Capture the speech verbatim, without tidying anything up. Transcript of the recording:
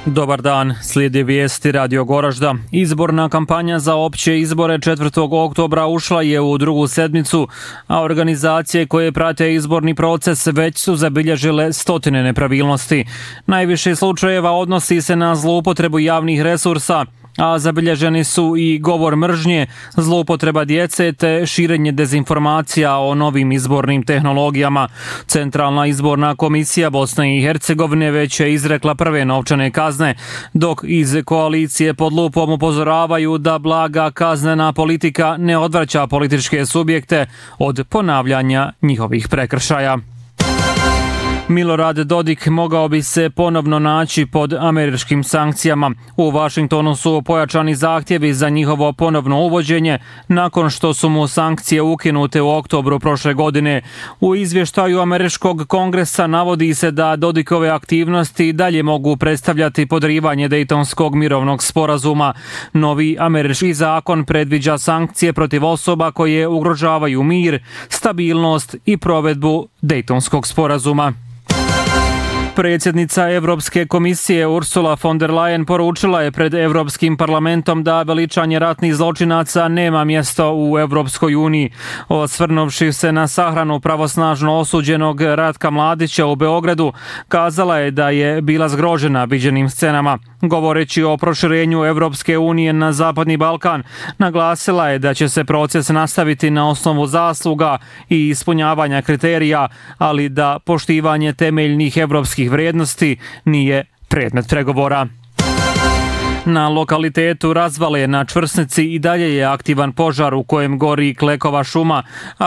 Dobar dan, slijedi vijesti Radio Goražda. Izborna kampanja za opće izbore četvrtog oktobra ušla je u drugu sedmicu, a organizacije koje prate izborni proces već su zabilježile stotine nepravilnosti. Najviše slučajeva odnosi se na zloupotrebu javnih resursa, a zabilježeni su i govor mržnje, zloupotreba djece te širenje dezinformacija o novim izbornim tehnologijama. Centralna izborna komisija Bosne i Hercegovine već je izrekla prve novčane kazne, dok iz koalicije pod lupom upozoravaju da blaga kaznena politika ne odvraća političke subjekte od ponavljanja njihovih prekršaja. Milorad Dodik mogao bi se ponovno naći pod američkim sankcijama. U Vašingtonu su pojačani zahtjevi za njihovo ponovno uvođenje nakon što su mu sankcije ukinute u oktobru prošle godine. U izvještaju američkog kongresa navodi se da Dodikove aktivnosti dalje mogu predstavljati podrivanje Dejtonskog mirovnog sporazuma. Novi američki zakon predviđa sankcije protiv osoba koje ugrožavaju mir, stabilnost i provedbu Dejtonskog sporazuma. Predsjednica Europske komisije Ursula von der Leyen poručila je pred Europskim parlamentom da veličanje ratnih zločinaca nema mjesto u Europskoj uniji. Osvrnuvši se na sahranu pravosnažno osuđenog Ratka Mladića u Beogradu, kazala je da je bila zgrožena viđenim scenama. Govoreći o proširenju Europske unije na Zapadni Balkan, naglasila je da će se proces nastaviti na osnovu zasluga i ispunjavanja kriterija, ali da poštivanje temeljnih evropskih vrijednosti nije predmet pregovora. Na lokalitetu Razvale na Čvrsnici i dalje je aktivan požar u kojem gori klekova šuma, a